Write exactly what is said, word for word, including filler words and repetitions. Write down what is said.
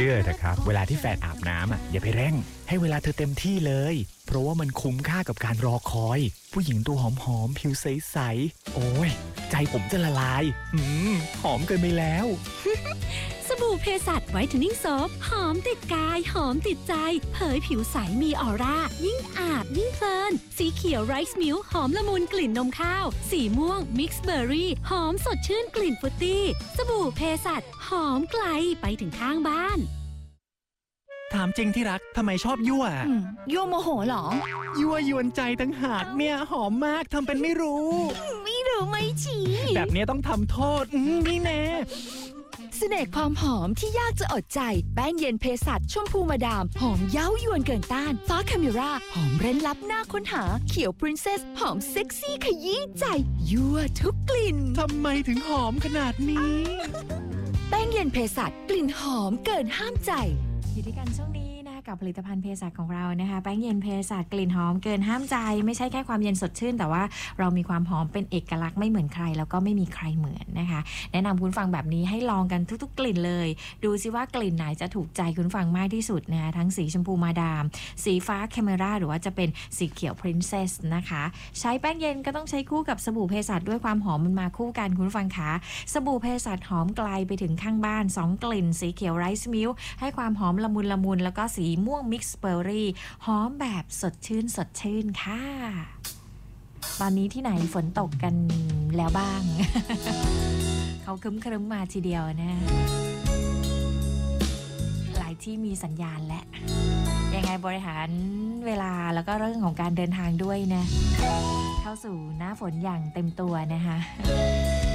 ชื่อเถอะครับเวลาที่แฟนอาบน้ำอ่ะอย่าไปเร่งให้เวลาเธอเต็มที่เลยเพราะว่ามันคุ้มค่ากับการรอคอยผู้หญิงตัวหอมๆผิวใสๆโอ้ยใจผมจะละลายอืมหอมเกินไปแล้วสบู่เพสัชไวท์เทนนิ่งโซฟหอมติดกายหอมติดใจเผยผิวใสมีออร่ายิ่งอาบยิ่งเพลินสีเขียวไรซ์มิลค์หอมละมุนกลิ่นนมข้าวสีม่วงมิกซ์เบอร์รี่หอมสดชื่นกลิ่นฟรุตตี้สบู่เพสัชหอมไกลไปถึงข้างบ้านถามจริงที่รักทำไมชอบยั่วยั่วโมโหเหรอยั่วยวนใจตั้งหากเนี่ยหอมมากทำเป็นไม่รู้ไม่รู้ไม่ชี้แบบนี้ต้องทำโทษนี่แน่เสน่ห์ความหอมที่ยากจะอดใจแป้งเย็นเพสัชชมพูมาดามหอมเย้ายวนเกินต้านฟ้าคาเมราหอมเร้นลับหน้าค้นหาเขียวปรินเซสหอมเซ็กซี่ขยี้ใจยั่วทุกกลิ่นทำไมถึงหอมขนาดนี้แป้งเย็นเพสัชกลิ่นหอมเกินห้ามใจอยู่ด้วยกันช่วงนี้นะคะกับผลิตภัณฑ์เภสัชของเรานะคะแป้งเย็นเภสัชกลิ่นหอมเกินห้ามใจไม่ใช่แค่ความเย็นสดชื่นแต่ว่าเรามีความหอมเป็นเอกลักษณ์ไม่เหมือนใครแล้วก็ไม่มีใครเหมือนนะคะแนะนำคุณฟังแบบนี้ให้ลองกันทุกๆกลิ่นเลยดูซิว่ากลิ่นไหนจะถูกใจคุณฟังมากที่สุดนะคะทั้งสีชมพูมาดามสีฟ้าแคเมราหรือว่าจะเป็นสีเขียวพรินเซสนะคะใช้แป้งเย็นก็ต้องใช้คู่กับสบู่เภสัชด้วยความหอมมันมาคู่กันคุณฟังคะสบู่เภสัชหอมไกลไปถึงข้างบ้านสองกลิ่นสีเขียวไรซ์มิลค์ให้ความหอมละมุนละมุนแล้วก็สีม่วงมิกซ์เบอร์รี่หอมแบบสดชื่นสดชื่นค่ะตอนนี้ที่ไหนฝนตกกันแล้วบ้าง เขาครึ้มๆมาทีเดียวนะหลายที่มีสัญญาณและยังไงบริหารเวลาแล้วก็เรื่องของการเดินทางด้วยนะเข้าสู่หน้าฝนอย่างเต็มตัวนะคะ